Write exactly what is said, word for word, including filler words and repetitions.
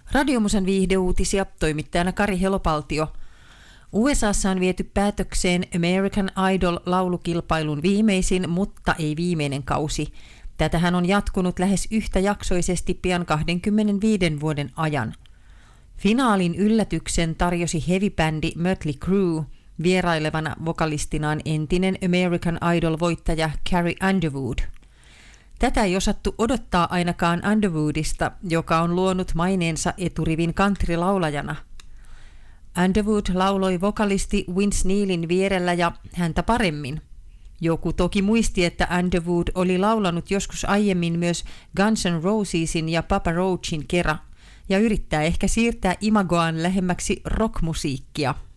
Radiomusan viihdeuutisia, toimittajana Kari Helopaltio. U S A:ssa on viety päätökseen American Idol-laulukilpailun viimeisin, mutta ei viimeinen kausi. Tätähän on jatkunut lähes yhtäjaksoisesti pian kaksikymmentäviisi vuoden ajan. Finaalin yllätyksen tarjosi heavy-bändi Mötley Crüe, vierailevana vokalistinaan entinen American Idol-voittaja Carrie Underwood. Tätä ei osattu odottaa ainakaan Underwoodista, joka on luonut maineensa eturivin country-laulajana. Underwood lauloi vokalisti Vince Neilin vierellä ja häntä paremmin. Joku toki muisti, että Underwood oli laulanut joskus aiemmin myös Guns N' Rosesin ja Papa Roachin kera, ja yrittää ehkä siirtää imagoaan lähemmäksi rockmusiikkia.